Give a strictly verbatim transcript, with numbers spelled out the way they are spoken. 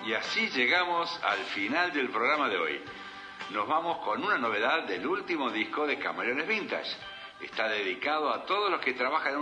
Y así llegamos al final del programa de hoy. Nos vamos con una novedad del último disco de Camaleones Vintage. Está dedicado a todos los que trabajan en